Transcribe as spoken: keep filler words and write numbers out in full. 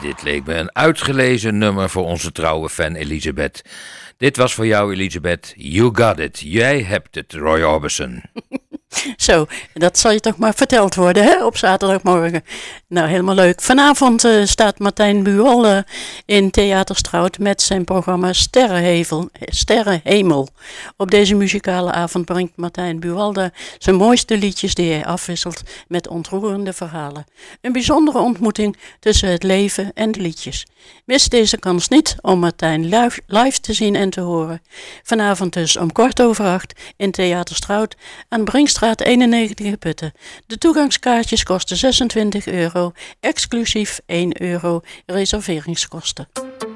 dit leek me een uitgelezen nummer voor onze trouwe fan Elisabeth. Dit was voor jou, Elisabeth. You got it. Jij hebt het, Roy Orbison. Zo, dat zal je toch maar verteld worden, hè, op zaterdagmorgen. Nou, helemaal leuk. Vanavond uh, staat Martijn Buol uh, in Theater Strout met zijn programma Sterrenhevel, Sterrenhemel. Op deze muzikale avond brengt Martijn Buol zijn mooiste liedjes die hij afwisselt met ontroerende verhalen. Een bijzondere ontmoeting tussen het leven en de liedjes. Mis deze kans niet om Martijn live, live te zien en te horen. Vanavond dus om kwart over acht in Theater Strout aan Brinkstraat eenennegentig in Putten. De toegangskaartjes kosten zesentwintig euro, exclusief één euro reserveringskosten.